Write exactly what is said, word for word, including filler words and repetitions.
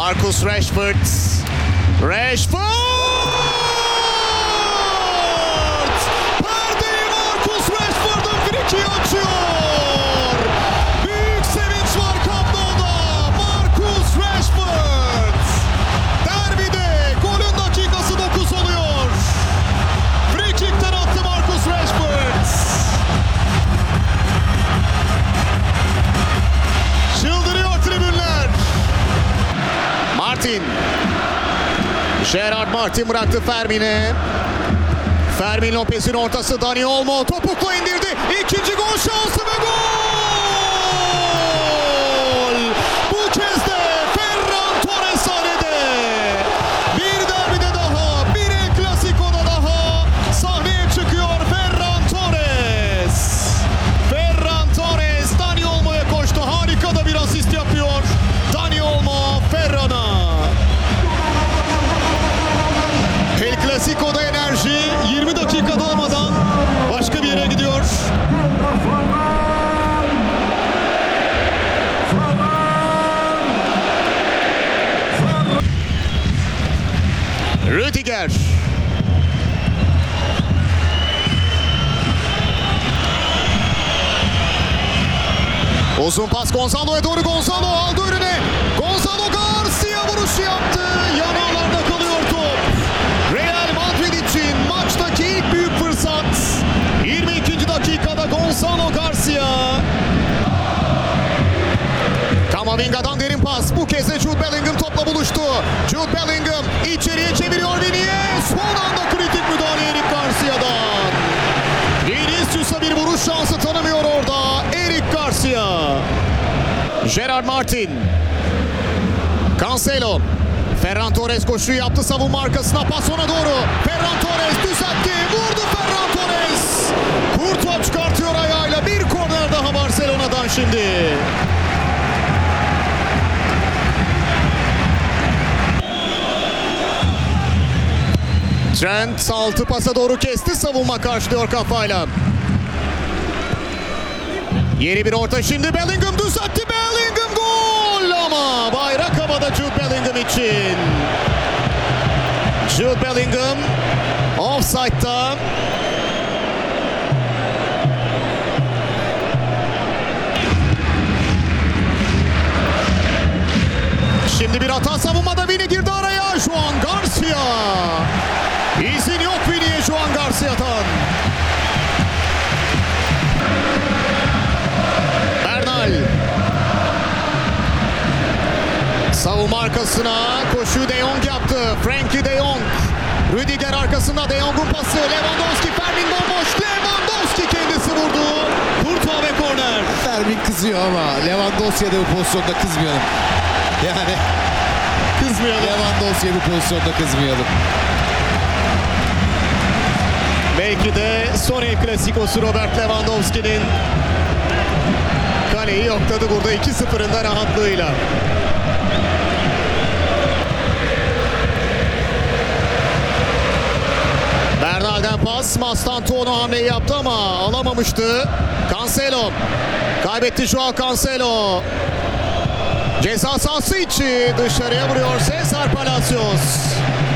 Marcus Rashford. Rashford! Perdeyi Marcus Rashford'un frikiyi açıyor. Büyük sevinç var Camp Nou'da. Marcus Rashford. Derbide golün dakikası dokuz oluyor. Frikikten attı Marcus Rashford. Çıldırıyor tribünler. Martin. Gerard Martin bıraktı Fermin'e. Fermin Lopez'in ortası, Dani Olmo topukla indirdi. İkinci gol şansı ve gol! Bu kez de Ferran Torres sahnede. Bir derbide daha, bir El Clasico'da daha sahneye çıkıyor Ferran Torres. Ferran Torres Dani Olmo'ya koştu. Harika da bir asist yapıyor. Dani Olmo Ferran'a. El Clasico'da enerji yirmi dakika dolmadan başka bir yere gidiyor. Rüdiger. Uzun pas Gonzalo'ya doğru. Gonzalo aldı önüne. Gonzalo Garcia vuruşu yaptı. Yanağlarda kalıyor top. Real Madrid için maçtaki ilk büyük fırsat. yirmi ikinci dakikada Gonzalo Garcia. Kamavinga'dan derin pas. Bu kez de Jude Bellingham topla buluştu. Jude Bellingham içeriye çeviriyor Vinicius. Son anda kritik müdahale Eric Garcia'dan. Vinicius'a bir vuruş şansı tanımıyor orada Eric Garcia. Gerard Martin. Cancelo. Ferran Torres koşuyu yaptı savunma arkasına, pas ona doğru. Ferran Torres düzeltti, vurdu Ferran Torres. Courtois çıkartıyor ayağıyla, bir korner daha Barcelona'dan şimdi. Trent altı pasa doğru kesti, savunma karşılıyor kafayla. Yeni bir orta şimdi, Bellingham düzeltti, Bellingham gol ama bayrak havada Jude Bellingham için. Jude Bellingham offside'da. Şimdi bir hata savunmada, Vini girdi araya. Juan Garcia. İzin yok Vini'ye Juan Garcia'dan. Bernal. Savunma arkasına koşu De Jong yaptı. Frenkie De Jong. Rüdiger arkasında, De Jong'un pası. Lewandowski, Fermin bomboş. Lewandowski kendisi vurdu. Courtois ve korner. Fermin kızıyor ama Lewandowski'ye de bu pozisyonda kızmayalım. Yani Kızmayalım. Lewandowski'ye bu pozisyonda kızmayalım. Belki de son El Clasico'su Robert Lewandowski'nin. Kaleyi yokladı burada iki sıfırın da rahatlığıyla. Bernal'den pas, Mastantuono hamleyi yaptı ama alamamıştı. Cancelo. Kaybetti Joao Cancelo. Ceza sahası içi dışarıya vuruyor Cesar Palacios.